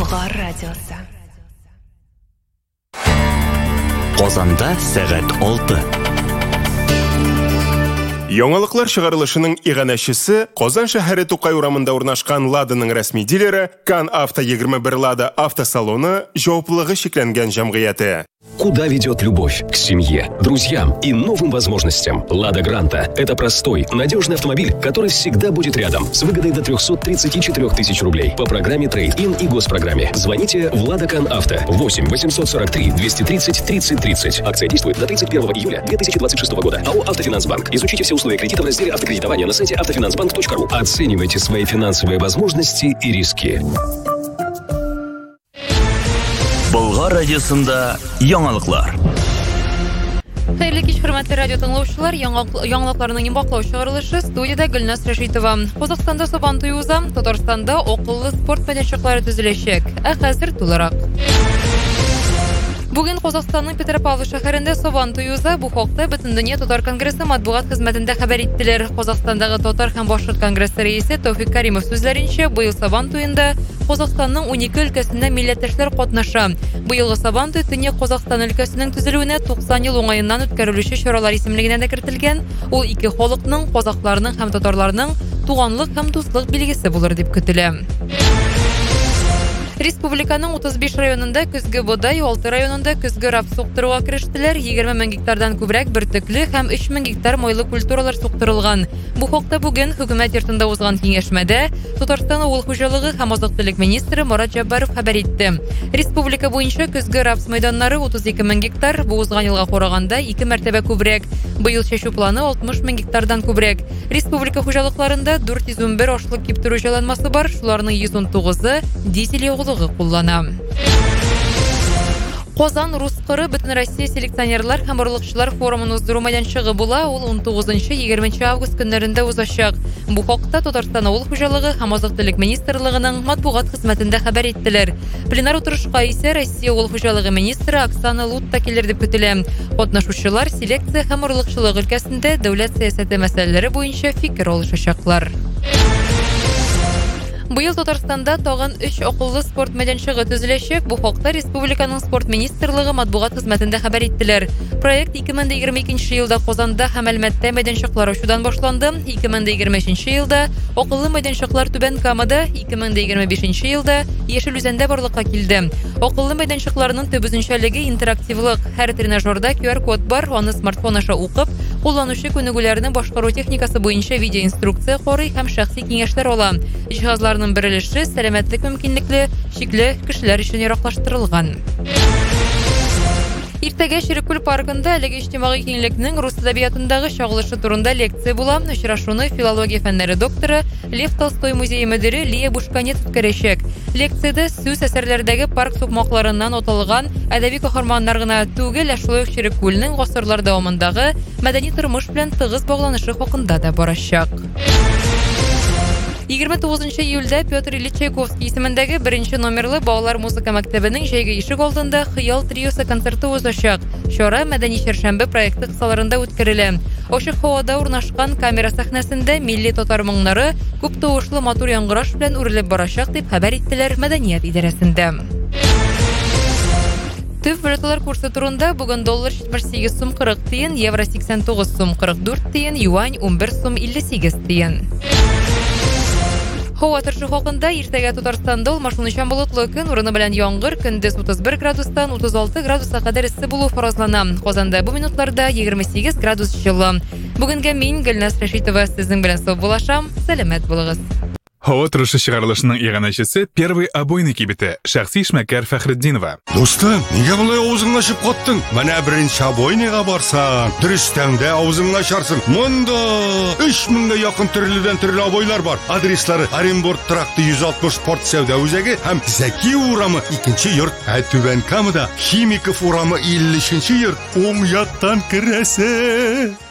Болгар радиосы. Казанда сәгать 6. Яңалыклар чыгарылышының иганәчесе Казан шәһәре Тукай урамында урнашкан Ладаның рәсми дилере Кан Авто 21 Лада автосалоны җаваплылыгы шикләнгән җәмгыяте. Куда ведет любовь? К семье, друзьям и новым возможностям. «Лада Гранта» — это простой, надежный автомобиль, который всегда будет рядом, с выгодой до 334 тысяч рублей по программе «Трейд-ин» и госпрограмме. Звоните в «Лада Кан Авто» 8 843 230 30 30. Акция действует до 31 июля 2026 года. АО «Автофинансбанк». Изучите все условия кредита в разделе автокредитования на сайте автофинансбанк.ру. Оценивайте свои финансовые возможности и риски. Болгар радиосында яңалыклар. Хәерле кич, хөрмәтле радио тыңлаучылар, яңалыкларның иң баклау чыгарылышы студияда Гөлназ Рәшитова. Казакстанда Сабантуй уза, Татарстанда акыллы спорт мәйданчыклары төзеләчәк. Хәзер тулырак. Бүген Казакстанның Петропавл шәһәрендә Сабантуй уза. Бу хакта Бөтендөнья татар конгрессы матбугат хезмәтендә хәбәр иттеләр. Казакстандагы татар һәм башкорт конгрессы рәисе Тәүфик Кәримов сүзләренчә, быел Сабантуенда Казакстанның 12 өлкәсендә милләттәшләр катнаша. Быелгы Сабантуй Төньяк Казакстан өлкәсенең төзелүенә 90 ел уңаеннан үткәрелүче чаралар исемлегенә дә кертелгән. Ул ике халыкның, казакларның һәм татарларның туганлык һәм дуслык билгесе булыр дип көтелә. Республиканың 35 районында көзге бодай, 6 районында көзге рапс суктыруга кирештеләр. 20 мең гектардан күбрәк бөртекле һәм 3 мең гектар майлы культуралар суктырылган. Бу хакта бүген хөкүмәт йортында узган киңәшмәдә Татарстан авыл хуҗалыгы һәм азык-төлек министры Марат Җаббаров хәбәр итте. Республика буенча көзге рапс мәйданнары 32 мең гектар, бу узган елга караганда 2 мәртәбә күбрәк. Быел чәчү планы 60 мең гектардан күбрәк. Республика хуҗалыкларында 411 ашлык киптерү җайланмасы бар, шуларның 119-ы дизель ягулыгы куллана. Казан Рус-Кыры Бөтен Россия селекционерлар һәм орлыкчылар форумын уздыру мәйданчыгы була. Ул 19-20 август көннәрендә узачак. Бу хакта Татарстан авыл хуҗалыгы һәм азык-төлек министрлыгының матбугат хезмәтендә хәбәр иттеләр. Пленар утырышка исә Россия авыл хуҗалыгы министры Оксана Лутта килер дип көтелә. Катнашучылар селекция һәм орлыкчылык өлкәсендә дәүләт сәясәте мәсьәләләре буенча фикер алышачаклар. Быел Татарстанда тагын 3 акыллы спорт мәйданчыгы төзеләчәк. Бу хакта республиканың спорт министрлыгы матбугат хезмәтендә хәбәр иттеләр. Проект 2022 елда Казанда һәм Әлмәттә мәйданчыклар ачудан башланды. 2023 елда акыллы мәйданчыклар Түбән Камада, 2025 елда Яшел Үзәндә барлыкка килде. Акыллы мәйданчыкларның төп үзенчәлеге интерактивлык. Һәр тренажерда QR-код бар, аны смартфон аша укып, кулланучы күнегүләрне башкару техникасы буенча видеоинструкция карый һәм шәхси киңәшләр ала. Җиһазларның берилеше сәламәтлек мөмкинлекле чикле кешеләр өчен яраклаштырылган. Иртәгә Ширекүл паркында әлеге иҗтимагый киңлекнең рус әдәбиятындагы чагылышы турында лекция була. Очрашуны филология фәннәре докторы Лев Толстой музее мөдире Лия Бушканет үткәрәчәк. Лекциядә сүз әсәрләрдәге парк сукмакларыннан аталган әдәби каһарманнар гына түгел, шулай ук Ширекүлнең гасырлар дәвамындагы мәдәни тормыш белән тыгыз багланышы хакында да барачак. 29 июльдә Петр Ильич Чайковский исемендәге 1 номерлы балалар музыка мәктәбенең җәйге ишек алдында Хыял триосы концерты узачак. Чара мәдәни чәршәмбе проекты кысаларында үткәрелә. Ачык һавада урнашкан камера сәхнәсендә милли татар моңнары күп тавышлы матур яңгыраш белән үрелеп барачак дип хәбәр иттеләр мәдәният идарәсендә. Төп валюталар курсы турында бүген доллар 78 сум 40 тиен, евро 89 сум 44 тиен, юань 11 сум 58 тиен. Һава торышы хакында иртәгә Татарстанда машиначан болытлы көн, урыны белән яңгыр, көндез 31 градустан 36 градуска кадәр эссе булу фаразлана. Казанда бу минутларда 28 градус җылы. Бүгенгә мин Гөлназ Рәшитова сезнең белән сау булашам. Сәламәт булыгыз. Һава торышы чыгарылышының иганәчесе первый обойный кибете шәхси эшмәкәр Фәхретдинова. Достым, нигә болай авызыңны ачып каттың? Менә беренче обойныйга барсаң, дөрестәңдә авызыңны ачарсың. Монда 3000 якын төрледән төрле обойлар бар. Адреслары Оренбург тракты 160 спорт сәүдә үзәге һәм Зәки урамы 2нче йорт. Түбән Камада Химиков урамы 50нче йорт. Уң яктан керәсе.